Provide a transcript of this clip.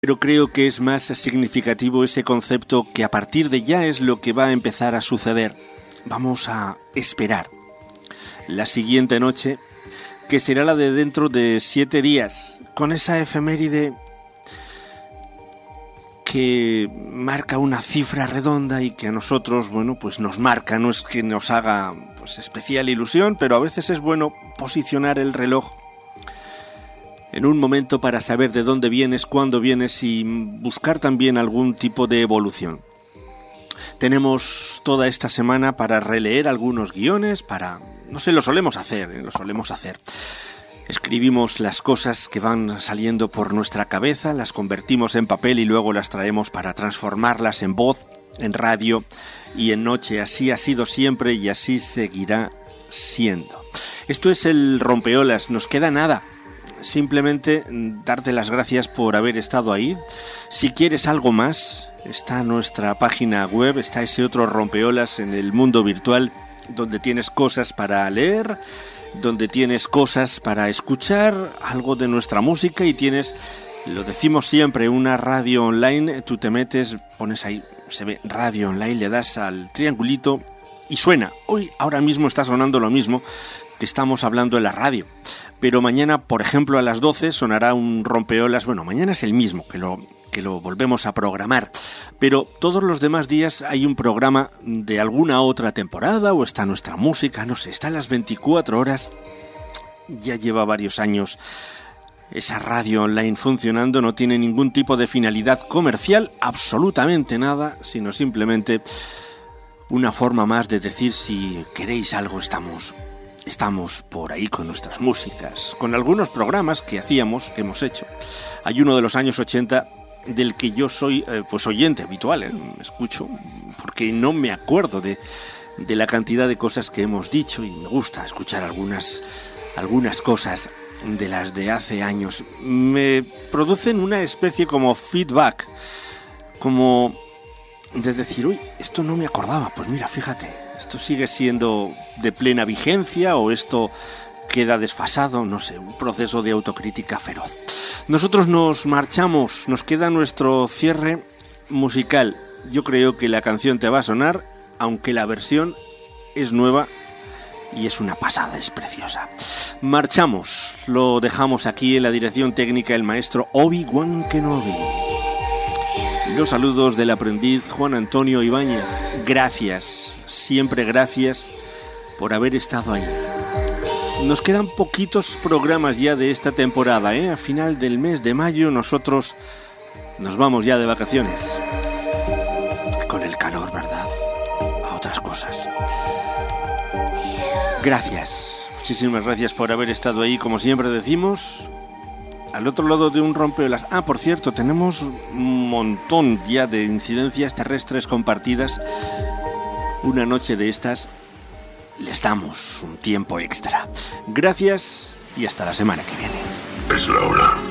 Pero creo que es más significativo ese concepto que a partir de ya es lo que va a empezar a suceder. Vamos a esperar la siguiente noche, que será la de dentro de 7 días, con esa efeméride que marca una cifra redonda y que a nosotros, bueno, pues nos marca. No es que nos haga pues especial ilusión, pero a veces es bueno posicionar el reloj en un momento para saber de dónde vienes, cuándo vienes y buscar también algún tipo de evolución. Tenemos toda esta semana para releer algunos guiones, lo solemos hacer. Escribimos las cosas que van saliendo por nuestra cabeza, las convertimos en papel y luego las traemos para transformarlas en voz, en radio y en noche. Así ha sido siempre y así seguirá siendo. Esto es el Rompeolas, nos queda nada. Simplemente darte las gracias por haber estado ahí. Si quieres algo más, está nuestra página web, está ese otro Rompeolas en el mundo virtual, donde tienes cosas para leer, donde tienes cosas para escuchar, algo de nuestra música y tienes, lo decimos siempre, una radio online. Tú te metes, pones ahí, se ve radio online, le das al triangulito y suena. Ahora mismo está sonando lo mismo que estamos hablando en la radio. Pero mañana, por ejemplo, a las 12 sonará un Rompeolas. Bueno, mañana es el mismo, que lo volvemos a programar. Pero todos los demás días hay un programa de alguna otra temporada o está nuestra música, no sé, está a las 24 horas. Ya lleva varios años esa radio online funcionando, no tiene ningún tipo de finalidad comercial, absolutamente nada, sino simplemente una forma más de decir si queréis algo, estamos por ahí con nuestras músicas, con algunos programas que hemos hecho. Hay uno de los años 80 del que yo soy oyente habitual, escucho, porque no me acuerdo de la cantidad de cosas que hemos dicho y me gusta escuchar algunas cosas de las de hace años. Me producen una especie como feedback, como de decir, esto no me acordaba, pues mira, fíjate, esto sigue siendo de plena vigencia o esto queda desfasado, no sé, un proceso de autocrítica feroz. Nosotros nos marchamos, nos queda nuestro cierre musical. Yo creo que la canción te va a sonar, aunque la versión es nueva y es una pasada, es preciosa. Marchamos, lo dejamos aquí en la dirección técnica el maestro Obi-Wan Kenobi. Los saludos del aprendiz Juan Antonio Ibáñez. Gracias, siempre gracias por haber estado ahí. Nos quedan poquitos programas ya de esta temporada, A final del mes de mayo nosotros nos vamos ya de vacaciones. Con el calor, ¿verdad? A otras cosas. Gracias, muchísimas gracias por haber estado ahí, como siempre decimos, al otro lado de un Rompeolas. Por cierto, tenemos un montón ya de incidencias terrestres compartidas. Una noche de estas les damos un tiempo extra. Gracias y hasta la semana que viene. Es la hora.